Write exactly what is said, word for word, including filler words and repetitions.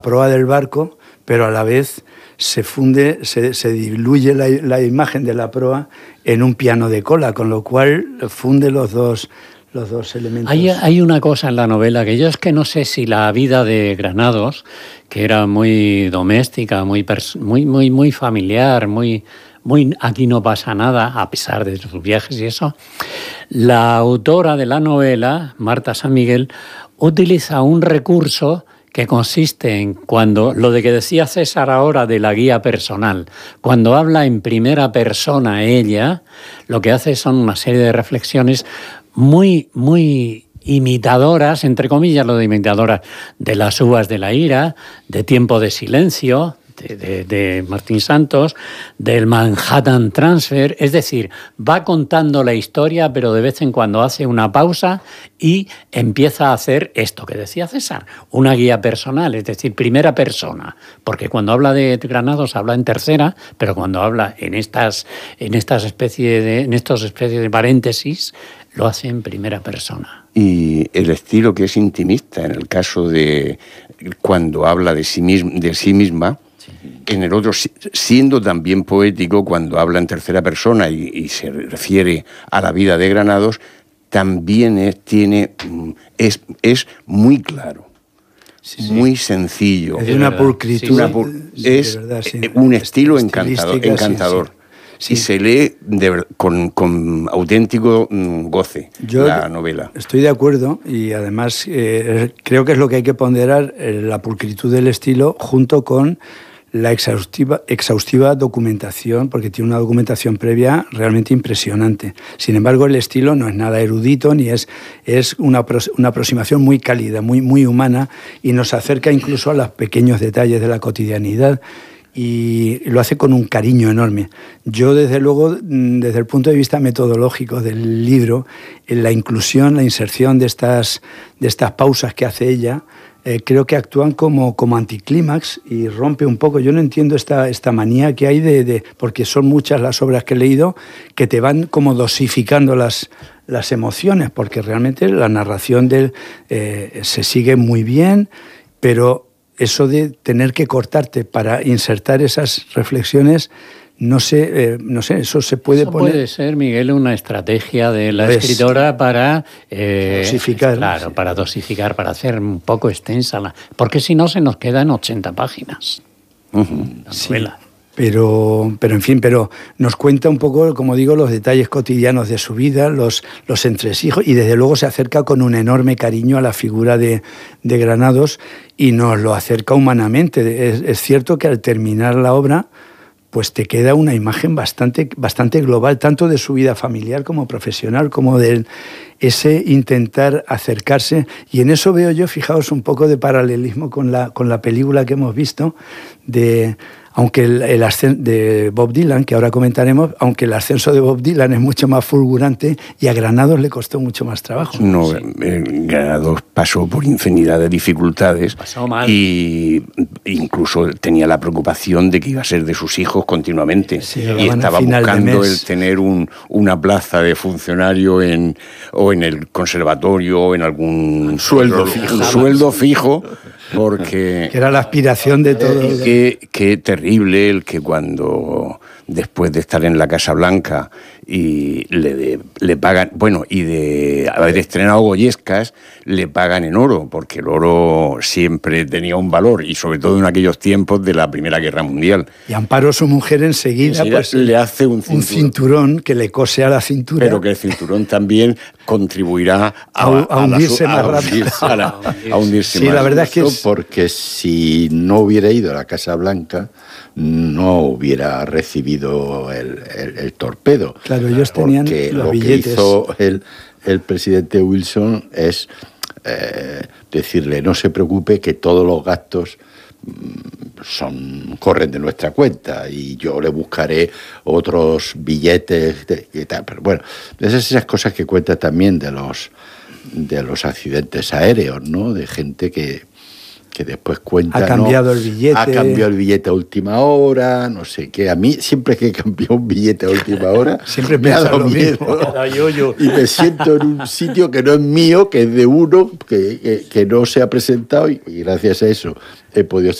proa del barco, pero a la vez se funde, se, se diluye la, la imagen de la proa en un piano de cola, con lo cual funde los dos, los dos elementos. Hay, hay una cosa en la novela que yo es que no sé si la vida de Granados, que era muy doméstica, muy, muy, muy, muy familiar, muy, muy aquí no pasa nada, a pesar de sus viajes y eso, la autora de la novela, Marta San Miguel, utiliza un recurso que consiste en cuando, lo de que decía César ahora de la guía personal, cuando habla en primera persona ella, lo que hace son una serie de reflexiones muy, muy imitadoras, entre comillas lo de imitadoras, de Las uvas de la ira, de Tiempo de silencio, de, de, de Martín Santos, del Manhattan Transfer, es decir, va contando la historia, pero de vez en cuando hace una pausa y empieza a hacer esto que decía César, una guía personal, es decir, primera persona, porque cuando habla de Granados habla en tercera, pero cuando habla en estas, en estas especies de, en estos especies de paréntesis, lo hace en primera persona. Y el estilo que es intimista, en el caso de cuando habla de sí, misma, de sí misma, sí. En el otro, siendo también poético, cuando habla en tercera persona y, y se refiere a la vida de Granados, también es, tiene, es, es muy claro, sí, sí. muy sencillo. Es una pulcritud. Sí, una pul- sí, es verdad, sí. un estilo encantador. encantador. Sí, sí. Sí. Y se lee de, con, con auténtico goce Yo la novela. Estoy de acuerdo y además eh, creo que es lo que hay que ponderar, eh, la pulcritud del estilo junto con la exhaustiva, exhaustiva documentación, porque tiene una documentación previa realmente impresionante. Sin embargo, el estilo no es nada erudito ni es, es una, una aproximación muy cálida, muy, muy humana y nos acerca incluso a los pequeños detalles de la cotidianidad. Y lo hace con un cariño enorme. Yo, desde luego, desde el punto de vista metodológico del libro, la inclusión, la inserción de estas, de estas pausas que hace ella, eh, creo que actúan como, como anticlímax y rompe un poco. Yo no entiendo esta, esta manía que hay de, de... porque son muchas las obras que he leído que te van como dosificando las, las emociones, porque realmente la narración del, eh, se sigue muy bien, pero eso de tener que cortarte para insertar esas reflexiones, no sé, eh, no sé, eso se puede eso poner... puede ser, Miguel, una estrategia de la pues, escritora para... Eh, dosificar. Claro, sí. para dosificar, para hacer un poco extensa la... Porque si no se nos quedan ochenta páginas. Uh-huh. La novela. Sí. Pero, pero, en fin, pero nos cuenta un poco, como digo, los detalles cotidianos de su vida, los, los entresijos, y desde luego se acerca con un enorme cariño a la figura de, de Granados y nos lo acerca humanamente. Es, es cierto que al terminar la obra, pues te queda una imagen bastante, bastante global, tanto de su vida familiar como profesional, como de ese intentar acercarse. Y en eso veo yo, fijaos, un poco de paralelismo con la, con la película que hemos visto de... Aunque el, el ascenso de Bob Dylan, que ahora comentaremos, aunque el ascenso de Bob Dylan es mucho más fulgurante y a Granados le costó mucho más trabajo. No, sí. eh, Granados pasó por infinidad de dificultades. Pasó mal. Y incluso tenía la preocupación de que iba a ser de sus hijos continuamente. Sí, y estaba buscando el tener un, una plaza de funcionario en, o en el conservatorio o en algún sueldo fijo. Un sueldo fijo. Porque que era la aspiración de todo. Eh, qué, qué terrible el que cuando, después de estar en la Casa Blanca y le, de, le pagan, bueno, y de haber estrenado Goyescas, le pagan en oro, porque el oro siempre tenía un valor, y sobre todo en aquellos tiempos de la Primera Guerra Mundial. Y Amparo, su mujer, enseguida, enseguida pues, le hace un cinturón. un cinturón que le cose a la cintura. Pero que el cinturón también contribuirá a, a, a hundirse a, más a, rápido. A, la, a hundirse sí, más. la verdad es que es... Porque si no hubiera ido a la Casa Blanca, no hubiera recibido el, el, el torpedo. Claro, ellos tenían porque los lo billetes. que hizo el, el presidente Wilson es eh, decirle, no se preocupe, que todos los gastos son corren de nuestra cuenta y yo le buscaré otros billetes de, y tal. Pero bueno, esas esas cosas que cuenta también de los de los accidentes aéreos, ¿no? De gente que que después cuenta... Ha cambiado ¿no? el billete. Ha cambiado el billete a última hora, no sé qué. A mí, siempre que he cambiado un billete a última hora, siempre me ha dado lo miedo. mismo. Yo, yo. Y me siento en un sitio que no es mío, que es de uno, que, que, que no se ha presentado, y, y gracias a eso he podido